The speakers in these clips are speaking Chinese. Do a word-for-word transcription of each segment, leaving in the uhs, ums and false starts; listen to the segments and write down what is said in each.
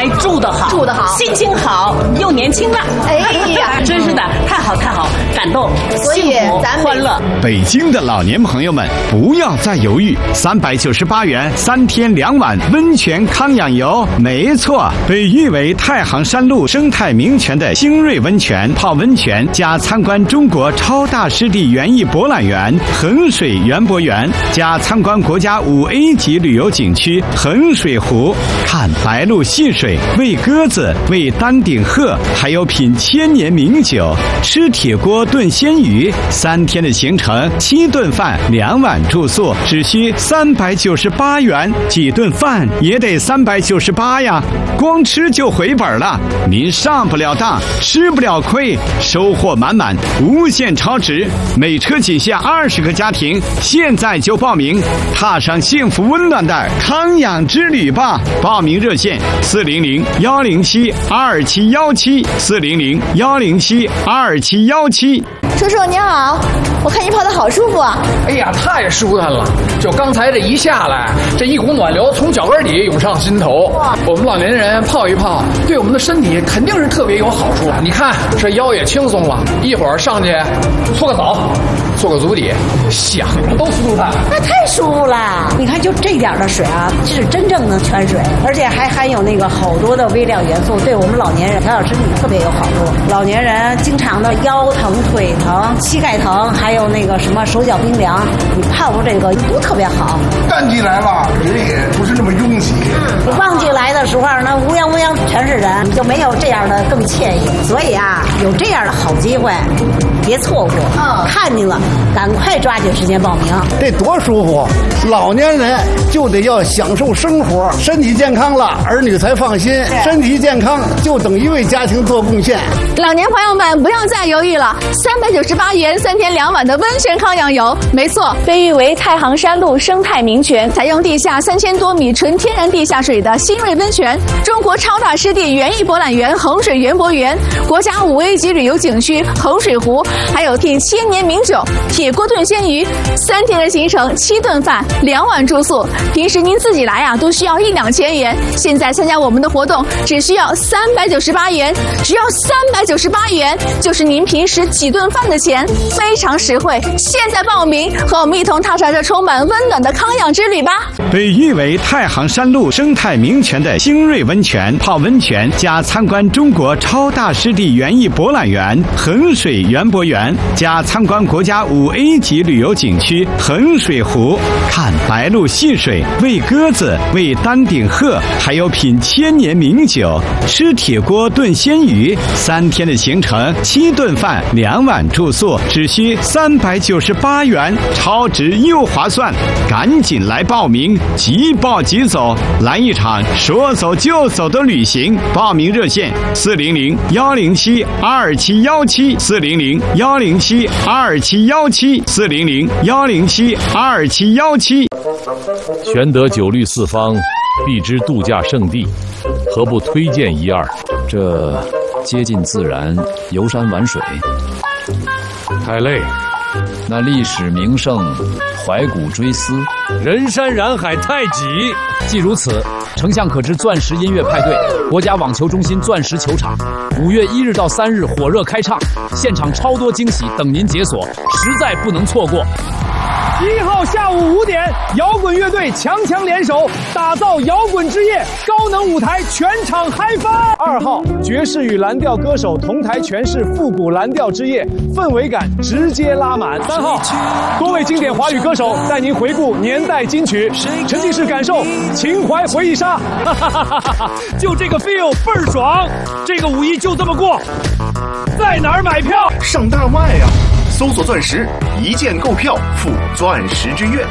还住得好， 住得好， 心情好，又年轻了。 哎呀， 真是的，太好太好，感动， 所以咱们欢乐。 北京的老年朋友们，不要再犹豫，三百九十八元三天两晚温泉康养游，没错，被誉为太行山路生态名泉的新锐温泉，泡温泉加参观中国超大湿地园艺博览园衡水园博园，加参观国家五 A 级旅游景区衡水湖，看白鹭戏水，喂鸽子，喂丹顶鹤，还有品千年名酒，吃铁锅炖鲜鱼，三天的行程，七顿饭，两晚住宿，只需三百九十八元，几顿饭也得三百九十八呀，光吃就回本了。您上不了当，吃不了亏，收获满满，无限超值。每车仅限二十个家庭，现在就报名，踏上幸福温暖的康养之旅吧！报名热线：四零零幺零七二七幺七，四零零幺零七二七幺七。 叔叔您好，我看您泡的好舒服啊！ 哎呀，太舒坦了！就刚才这一下来，这一股暖流从脚跟底涌上心头。我们老年人泡一泡，对我们的身体肯定是特别有好处。你看这腰也轻松了，一会儿上去搓个澡，搓个足底，想着都舒坦。 那太舒服了！你看，就这点的水啊，是真正的泉水，而且还含有那个好多的微量元素，对我们老年人调养身体特别有好处。老年人经常的腰疼、腿疼、膝盖疼，还有那个什么手脚冰凉，你泡泡这个都特别好。 淡季来了，人也不是那么拥挤。 嗯，旺季来的时候，那乌泱乌泱全是人，就没有这样的更惬意。所以啊，有这样的好机会，别错过。嗯，看见了，赶快抓紧时间报名。 这多舒服！老年人就得要享受生活，身体健康了，儿女才放心。身体健康就等于为家庭做贡献。 老年朋友们不要再犹豫了，三百九十八元三天两晚的温泉康养游，没错，被誉为太行山路生态名泉，采用地下三千多米纯天然地下水的新锐温泉，中国超大湿地园艺博览园衡水园博园，国家五 A 级旅游景区衡水湖，还有品千年名酒，铁锅炖鲜鱼，三天的行程，七顿饭，两晚住宿。平时您自己来啊，都需要一两千元，现在参加我们的活动，只需要三百九十八元，只要三百九十八元，就是您平时几顿饭的钱，非常实惠。现在报名，和我们一同踏上这充满温暖的康养之旅吧！ 被誉为太行山路生态名泉的新锐温泉，泡温泉加参观中国超大湿地园艺博览园衡水园博园，加参观国家五 A 级旅游景区衡水湖，看白鹭戏水，喂鸽子，喂丹顶鹤，还有品千年名酒，吃铁锅炖鲜鱼，三天的行程，七顿饭，两晚住宿，只需三百九十八元，超值又划算，赶紧来报名，即报即走，来一场说走就走的旅行。报名热线：四零零幺零七二七幺七，四零零幺零七二七幺七，四零零幺零七二七幺七。 玄德九律四方，必知度假胜地，何不推荐一二？ 这接近自然，游山玩水， 太累。 那历史名胜，怀古追思， 人山人海太挤。 既如此，丞相可知钻石音乐派对，国家网球中心钻石球场，五月一日到三日火热开唱，现场超多惊喜等您解锁，实在不能错过。 一号下午五点，摇滚乐队强强联手，打造摇滚之夜，高能舞台，全场嗨翻。二号，爵士与蓝调歌手同台诠释复古蓝调之夜，氛围感直接拉满。三号，多位经典华语歌手带您回顾年代金曲，沉浸式感受情怀回忆杀。哈哈哈哈哈！就这个 feel 倍儿爽，这个五一就这么过。在哪儿买票？ 上大麦呀、啊！搜索钻石，一键购票赴钻石之月。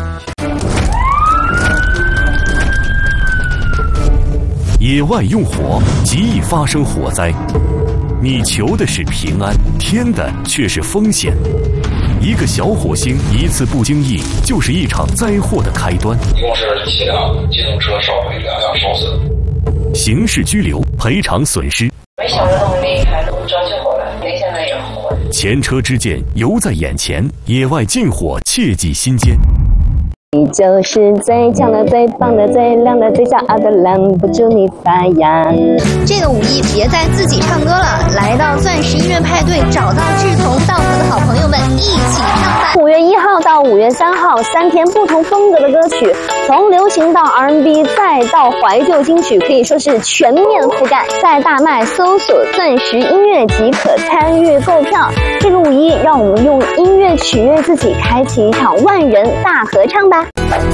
野外用火，极易发生火灾。你求的是平安，添的却是风险。一个小火星，一次不经意，就是一场灾祸的开端。 一共是七辆机动车烧毁，两辆烧死。 刑事拘留，赔偿损失。 没想着那么厉害，都不知道救回来，没现在也活。 前车之鉴犹在眼前，野外禁火切记心坚。 你就是最强的、最棒的、最亮的、最骄傲的狼，不祝你发芽。 这个五一别再自己唱歌了，来到钻石音乐派对，找到志同道合的好朋友们一起唱吧。 五月一号到五月三号，三天不同风格的歌曲，从流行到 R and B， 再到怀旧金曲，可以说是全面覆盖。在大麦搜索钻石音乐即可参与购票。这个五一，让我们用音乐取悦自己，开启一场万人大合唱吧。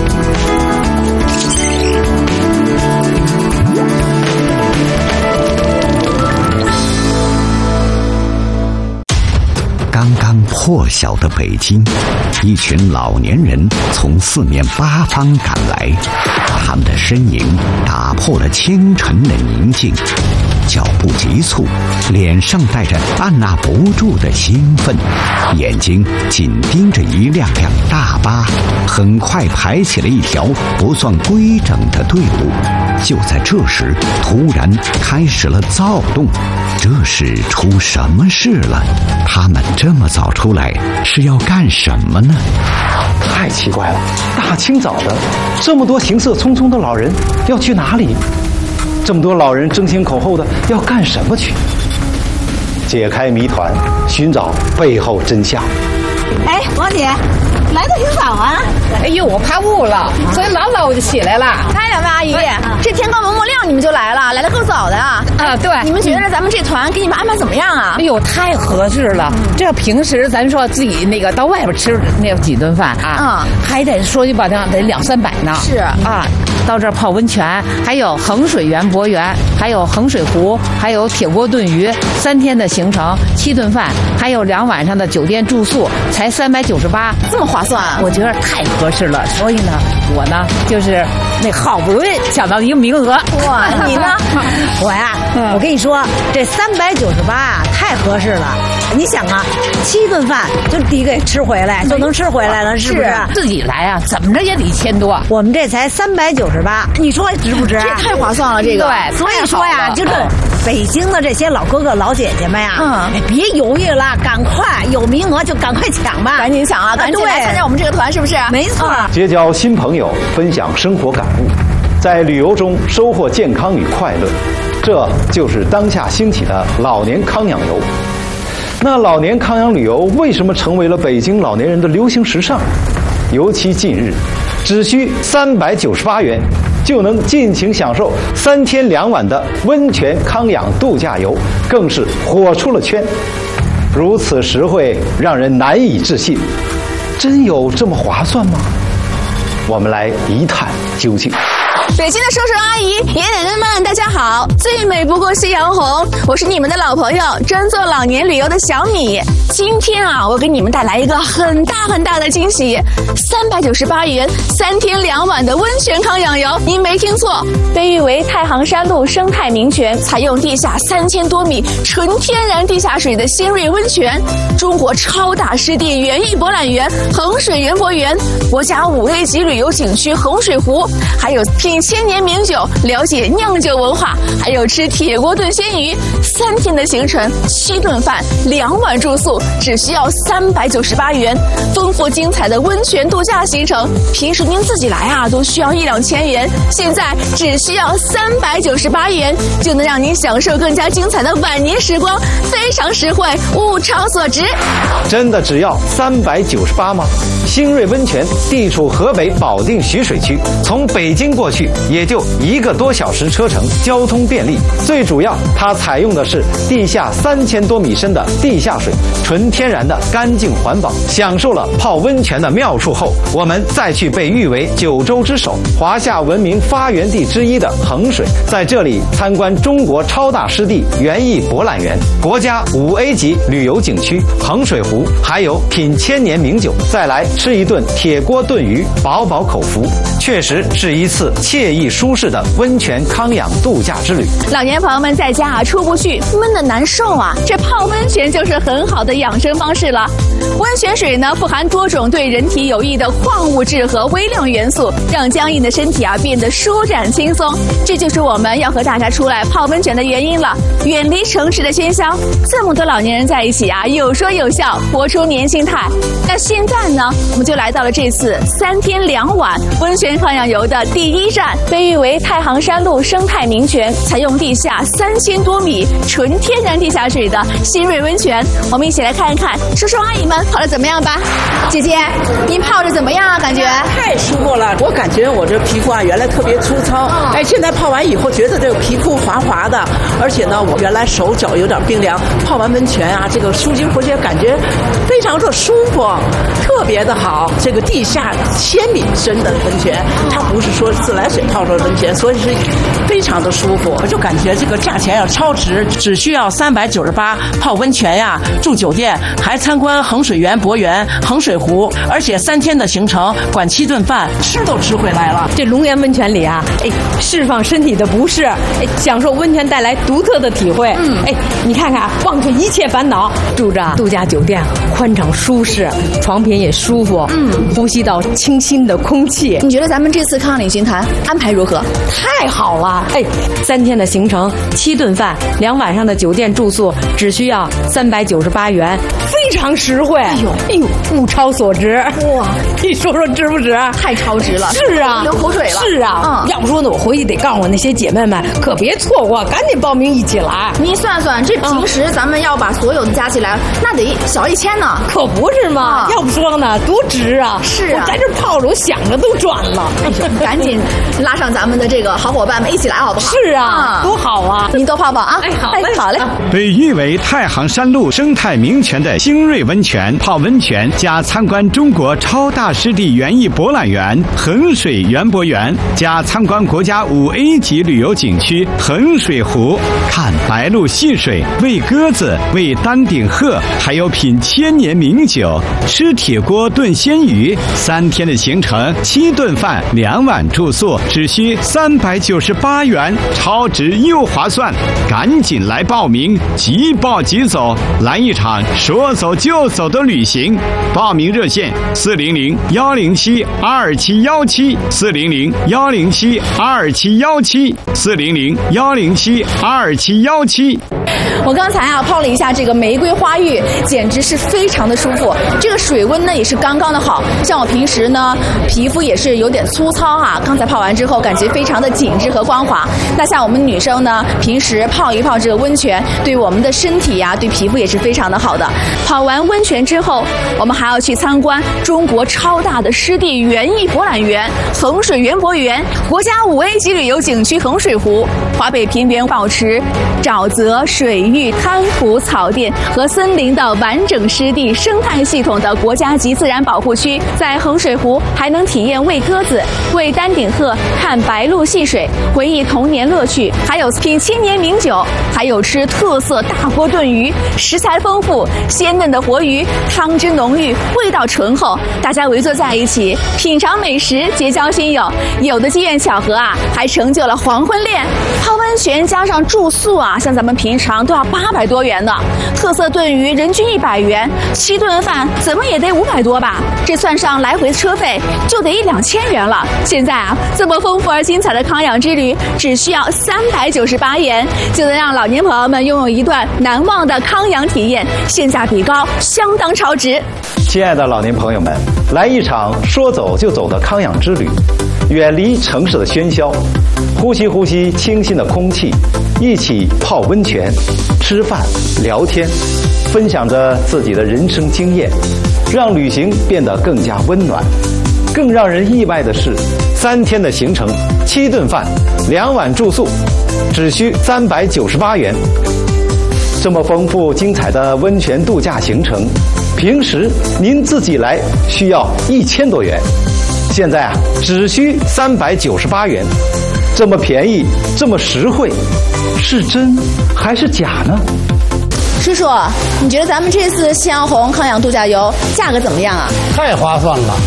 刚刚破晓的北京，一群老年人从四面八方赶来，他们的身影打破了清晨的宁静，脚步急促，脸上带着按捺不住的兴奋，眼睛紧盯着一辆辆大巴，很快排起了一条不算规整的队伍。就在这时，突然开始了躁动。这是出什么事了？他们这么早出来是要干什么呢？ 太奇怪了，大清早的，这么多行色匆匆的老人要去哪里？这么多老人争先恐后的要干什么去？解开谜团，寻找背后真相。 哎，王姐，来的挺早啊！ 哎呦，我怕雾了，所以老早我就起来了。 哎，两位阿姨，这天刚蒙蒙亮你们就来了，来得够早的啊！ 啊，对， 你们觉得咱们这团给你们安排怎么样啊？ 哎呦，太合适了！这要平时咱说自己那个到外边吃那几顿饭啊，嗯，还得说句不好听，得两三百呢。 是啊，到这儿泡温泉，还有衡水园博园，还有衡水湖，还有铁锅炖鱼，三天的行程，七顿饭，还有两晚上的酒店住宿，才三百九十八， 这么划算啊！ 我觉得太合适了，所以呢，我呢就是那好不容易抢到一个名额。 哇，你呢？ 我呀，嗯、我跟你说，这三百九十八太合适了。你想啊，七顿饭就得给吃回来，就能吃回来了，是不是？ 自己来啊，怎么着也得一千多。 我们这才三百九十八，你说值不值？ 这太划算了，这个。 对， 所以说呀，就这北京的这些老哥哥老姐姐们呀，嗯，哎，别犹豫了，赶快有名额就赶快抢吧， 赶紧抢啊，赶紧来参加我们这个团，是不是？ 没错， 结交新朋友，分享生活感悟，在旅游中收获健康与快乐，这就是当下兴起的老年康养游。那老年康养旅游为什么成为了北京老年人的流行时尚？尤其近日，只需三百九十八元就能尽情享受三天两晚的温泉康养度假游，更是火出了圈。如此实惠，让人难以置信。真有这么划算吗？我们来一探究竟。 北京的叔叔阿姨、爷爷奶奶们，大家好！最美不过夕阳红，我是你们的老朋友，专做老年旅游的小米。今天啊，我给你们带来一个很大很大的惊喜，三百九十八元三天两晚的温泉康养游，您没听错，被誉为太行山路生态名泉，采用地下三千多米纯天然地下水的仙瑞温泉，中国超大湿地园艺博览园衡水园博园，国家五 A 级旅游景区衡水湖，还有品千年名酒，了解酿酒文化，还有吃铁锅炖鲜鱼，三天的行程，七顿饭，两晚住宿，只需要三百九十八元。丰富精彩的温泉度假行程，平时您自己来啊，都需要一两千元，现在只需要三百九十八元，就能让您享受更加精彩的晚年时光，非常实惠，物超所值。 真的只要三百九十八吗？新瑞温泉地处河北保定徐水区，从北京过去也就一个多小时车程，交通便利。最主要，它采用的是地下三千多米深的地下水，纯天然的干净环保。享受了泡温泉的妙处后，我们再去被誉为九州之首、华夏文明发源地之一的衡水，在这里参观中国超大湿地园艺博览园、国家五 A 级旅游景区衡水湖，还有品千年名酒，再来吃一顿铁锅炖鱼，饱饱口福，确实是一次惬惬意舒适的温泉康养度假之旅。 老年朋友们在家啊出不去，闷得难受啊，这泡温泉就是很好的养生方式了。温泉水呢富含多种对人体有益的矿物质和微量元素，让僵硬的身体啊变得舒展轻松。这就是我们要和大家出来泡温泉的原因了。远离城市的喧嚣，这么多老年人在一起啊，有说有笑，活出年轻态。那现在呢，我们就来到了这次三天两晚温泉康养游的第一站，被誉为太行山路生态名泉，采用地下三千多米纯天然地下水的新锐温泉。我们一起来看一看叔叔阿姨们泡的怎么样吧。姐姐，您泡着怎么样啊？感觉太舒服了，我感觉我这皮肤啊原来特别粗糙，哦、哎，现在泡完以后觉得这个皮肤滑滑的，而且呢，我原来手脚有点冰凉，泡完温泉啊，这个舒筋活血，感觉非常的舒服，特别的好。这个地下千米深的温泉，它不是说自来水泡出的温泉，所以是非常的舒服。我就感觉这个价钱要超值，只需要三百九十八泡温泉呀，住酒店，还参观衡水园博园、衡水湖，而且三天的行程，管七顿饭，吃都吃回来了。 这龙岩温泉里啊，哎，释放身体的不适，哎，享受温泉带来独特的体会。嗯，哎，你看看，忘却一切烦恼，住着度假酒店，宽敞舒适，床品也舒服，嗯，呼吸到清新的空气。 你觉得咱们这次康养旅行团安排如何？ 太好了！哎，三天的行程，七顿饭，两晚上的酒店住宿，只需要三百九十八元，非常实惠。哎呦，哎呦，物超所值！哇，你说说值不值？ 太超值了！ 是啊， 流口水了。 是啊，嗯，要不说呢，我回去得告诉我那些姐妹们，可别错过，赶紧报名一起来。 你算算，这平时咱们要把所有的加起来，那得小一千呢， 可不是吗？要不说呢，多值啊！ 是啊， 我在这泡着，我想着都赚了。 赶紧拉上咱们的这个好伙伴们一起来，好不好？ 是啊，多好啊！ 您多泡泡啊！ 哎，好嘞， 好嘞。 被誉为太行山路生态名泉的新锐温泉泡温泉，加参观中国超大湿地园艺博览园衡水园博园，加参观国家五 A 级旅游景区衡水湖，看白鹭戏水，喂鸽子，喂丹顶鹤，还有品千年名酒，吃铁锅炖鲜鱼。三天的行程，七顿饭，两晚住宿，只需三百九十八元，超值又划算，赶紧来报名，即报即走，来一场说走就走的旅行。报名热线：四零零幺零七二七幺七，四零零幺零七二七幺七，四零零幺零七二七幺七。 我刚才啊泡了一下这个玫瑰花浴，简直是非常的舒服。这个水温呢也是刚刚的好，像我平时呢皮肤也是有点粗糙啊，刚才泡完之后感觉非常的紧致和光滑。那像我们女生呢，平时泡一泡这个温泉，对我们的身体呀、啊，对皮肤也是非常的好的。泡完温泉之后，我们还要去参观中国超大的湿地园艺博览园衡水园博园，国家五 A 级旅游景区衡水湖，华北平原保持沼泽、水域、滩湖、草甸和森林的完整湿地生态系统的国家级自然保护区。在衡水湖还能体验喂鸽子、喂丹顶鹤、看白鹭戏水，回忆童年乐趣，还有品千年名酒，还有吃特色大锅炖鱼，食材丰富，鲜嫩的活鱼，汤汁浓郁，味道醇厚，大家围坐在一起品尝美食，结交新友。有的机缘巧合啊，还成就了黄昏恋。泡温泉加上住宿啊，像咱们平常都要八百多元呢。特色炖鱼人均一百元，七顿饭怎么也得五百多吧？这算上来回车费，就得一两千元了。现在啊，这么丰富而精彩的康养之旅，只需要三百九十八元，就能让老年朋友们拥有一段难忘的康养体验，性价比高，相当超值。 亲爱的老年朋友们，来一场说走就走的康养之旅，远离城市的喧嚣，呼吸呼吸清新的空气，一起泡温泉，吃饭聊天，分享着自己的人生经验，让旅行变得更加温暖。更让人意外的是，三天的行程，七顿饭，两晚住宿，只需三百九十八元。这么丰富精彩的温泉度假行程，平时您自己来需要一千多元，现在啊只需三百九十八元，这么便宜，这么实惠，是真还是假呢？ 叔叔，你觉得咱们这次夕阳红康养度假游价格怎么样啊？ 太划算了。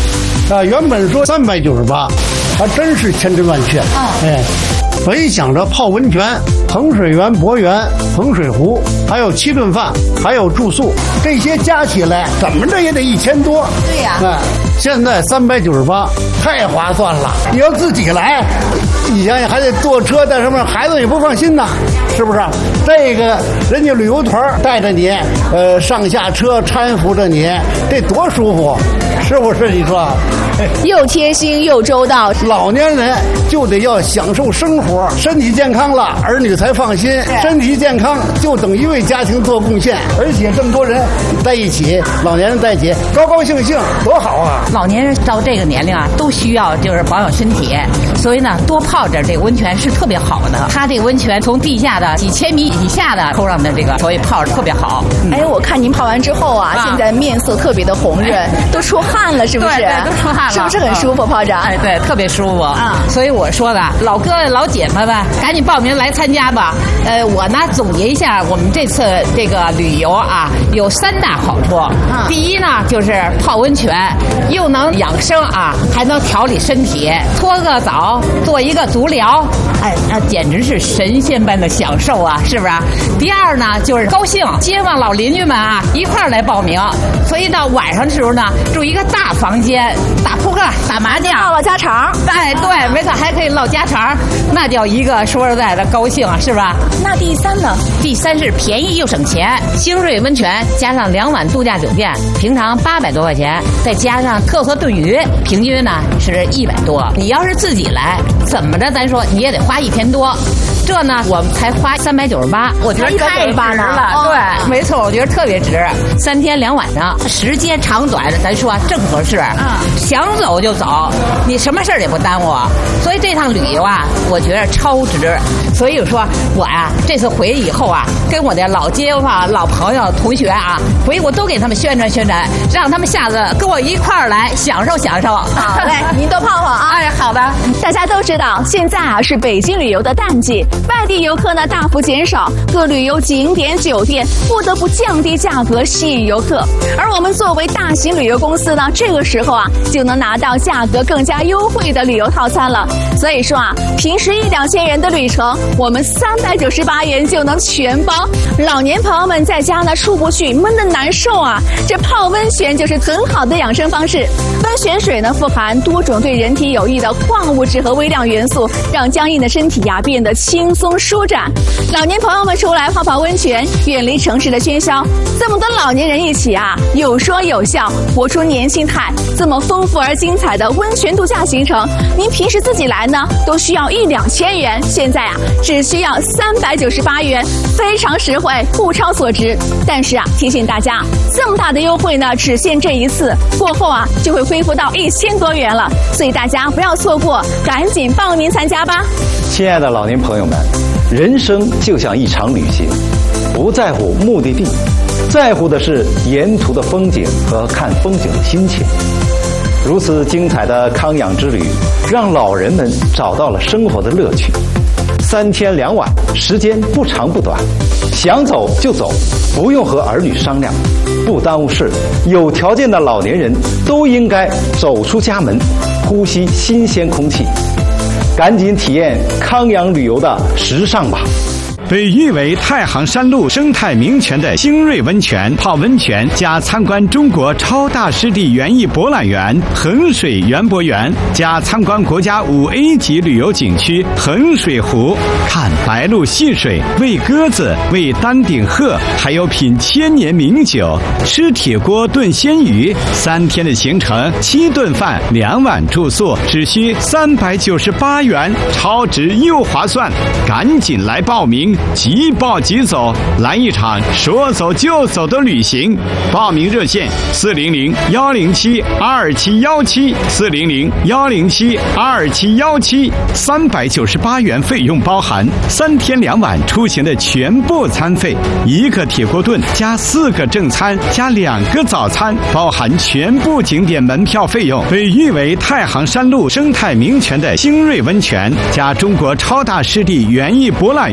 啊，原本说三百九十八，还真是千真万确。哎，本想着泡温泉、衡水园博园、衡水湖，还有七顿饭，还有住宿，这些加起来怎么着也得一千多。 对呀、 啊，现在三百九十八，太划算了。你要自己来，你想想还得坐车带什么，孩子也不放心呐，是不是？这个人家旅游团带着你，呃，上下车搀扶着你，这多舒服，是不是？你说？ 又贴心又周到， 老年人就得要享受生活，身体健康了，儿女才放心。身体健康就等于为家庭做贡献，而且这么多人在一起，老年人在一起，高高兴兴，多好啊！ 老年人到这个年龄啊，都需要就是保养身体，所以呢，多泡点这个温泉是特别好的。它这个温泉从地下的几千米以下的沟上的这个，所以泡着特别好。 嗯、哎，我看您泡完之后啊，啊现在面色特别的红润，哎、都出汗了，是不是？ 对对，都出汗了， 是不是很舒服？泡着， 哎，对，特别舒服啊。所以我说的，老哥老姐们们，赶紧报名来参加吧。呃，我呢总结一下，我们这次这个旅游啊，有三大好处。嗯、第一呢，就是泡温泉，又能养生啊，还能调理身体，搓个澡，做一个足疗，哎，那简直是神仙般的享受啊，是不是？第二呢，就是高兴，街坊老邻居们啊一块儿来报名，所以到晚上的时候呢，住一个大房间，打扑克，打麻将， 唠唠家常。 哎，对，没错，还可以唠家常，那叫一个说实在的高兴啊，是吧？ 那第三呢？ 第三是便宜又省钱，星瑞温泉加上两晚度假酒店，平常八百多块钱，再加上特色炖鱼，平均呢是一百多。你要是自己来，怎么着咱说你也得花一千多。这呢，我们才花三百九十八，我觉得太值了。哦、对，没错，我觉得特别值。三天两晚上，时间长短咱说正合适。嗯，想走就走，你什么事儿也不耽误。所以这趟旅游啊，我觉得超值。所以说我呀、啊，这次回去以后啊，跟我的老街坊、老朋友、同学啊，回去我都给他们宣传宣传，让他们下次跟我一块儿来享受享受。 好嘞，您多泡泡啊！ 哎，好的。 大家都知道，现在啊是北京旅游的淡季。外地游客呢大幅减少，各旅游景点、酒店不得不降低价格吸引游客。而我们作为大型旅游公司呢，这个时候啊就能拿到价格更加优惠的旅游套餐了。所以说啊，平时一两千元的旅程，我们三百九十八元就能全包。老年朋友们在家呢出不去，闷得难受啊，这泡温泉就是很好的养生方式。温泉水呢富含多种对人体有益的矿物质和微量元素，让僵硬的身体呀、啊、变得轻松舒展。老年朋友们出来泡泡温泉，远离城市的喧嚣，这么多老年人一起啊，有说有笑，活出年轻态。这么丰富而精彩的温泉度假行程，您平时自己来呢，都需要一两千元，现在啊，只需要三百九十八元，非常实惠，物超所值。但是啊，提醒大家，这么大的优惠呢，只限这一次，过后啊，就会恢复到一千多元了。所以大家不要错过，赶紧报名参加吧。 亲爱的老年朋友们，人生就像一场旅行，不在乎目的地，在乎的是沿途的风景和看风景的心情。如此精彩的康养之旅，让老人们找到了生活的乐趣。三天两晚，时间不长不短，想走就走，不用和儿女商量，不耽误事。有条件的老年人都应该走出家门，呼吸新鲜空气。赶紧体验康养旅游的时尚吧！ 被誉为太行山路生态名泉的星瑞温泉泡温泉加参观中国超大湿地园艺博览园衡水园博园加参观国家五 A 级旅游景区衡水湖，看白鹭戏水，喂鸽子，喂丹顶鹤，还有品千年名酒，吃铁锅炖鲜鱼。三天的行程，七顿饭，两晚住宿，只需三百九十八元，超值又划算，赶紧来报名！即报即走，来一场说走就走的旅行。报名热线：四零零幺零七二七幺七，四零零幺零七二七幺七。三百九十八元费用包含三天两晚出行的全部餐费，一个铁锅炖加四个正餐加两个早餐，包含全部景点门票费用。被誉为太行山路生态名泉的星瑞温泉加中国超大湿地园艺博览园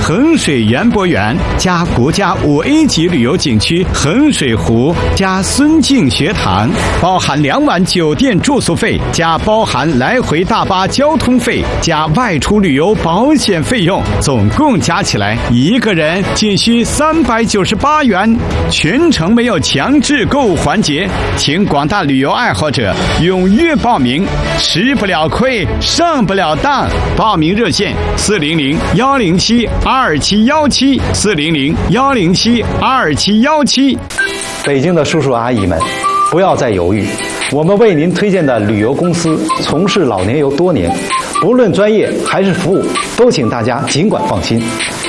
衡水园博园加国家五 A 级旅游景区衡水湖加孙敬学堂，包含两晚酒店住宿费加包含来回大巴交通费加外出旅游保险费用，总共加起来一个人仅需三百九十八元，全程没有强制购物环节，请广大旅游爱好者踊跃报名，吃不了亏，上不了当。报名热线：四零零幺零七二七幺七，四零零幺零七二七幺七。 北京的叔叔阿姨们，不要再犹豫，我们为您推荐的旅游公司从事老年游多年，不论专业还是服务，都请大家尽管放心。